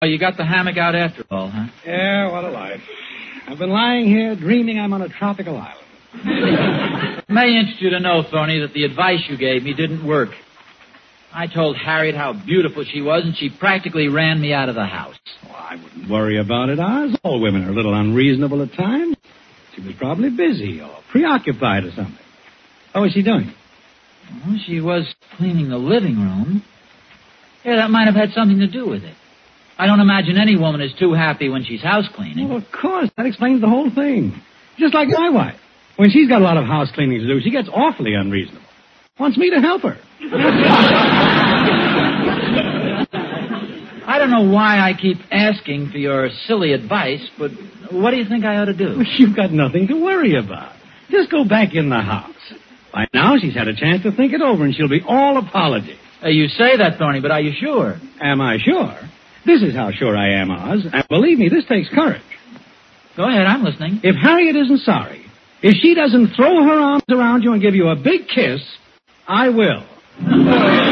Oh, you got the hammock out after all, huh? Yeah, what a life. I've been lying here dreaming I'm on a tropical island. It may interest you to know, Thorny, that the advice you gave me didn't work. I told Harriet how beautiful she was, and she practically ran me out of the house. Well, I wouldn't worry about it, Oz. All women are a little unreasonable at times. She was probably busy or preoccupied or something. What was she doing? Well, she was cleaning the living room. Yeah, that might have had something to do with it. I don't imagine any woman is too happy when she's house cleaning. Well, of course. That explains the whole thing. Just like my wife. When she's got a lot of house cleaning to do, she gets awfully unreasonable. Wants me to help her. I don't know why I keep asking for your silly advice, but what do you think I ought to do? You've got nothing to worry about. Just go back in the house. By now, she's had a chance to think it over, and she'll be all apology. You say that, Thorny, but are you sure? Am I sure? This is how sure I am, Oz. And believe me, this takes courage. Go ahead, I'm listening. If Harriet isn't sorry, if she doesn't throw her arms around you and give you a big kiss, I will.